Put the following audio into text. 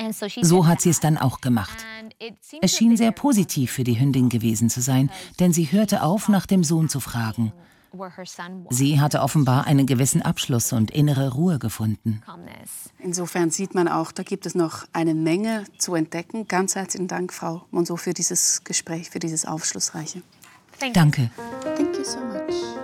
So hat sie es dann auch gemacht. Es schien sehr positiv für die Hündin gewesen zu sein, denn sie hörte auf, nach dem Sohn zu fragen. Sie hatte offenbar einen gewissen Abschluss und innere Ruhe gefunden. Insofern sieht man auch, da gibt es noch eine Menge zu entdecken. Ganz herzlichen Dank, Frau Monceau, für dieses Gespräch, für dieses Aufschlussreiche. Danke. Thank you so much.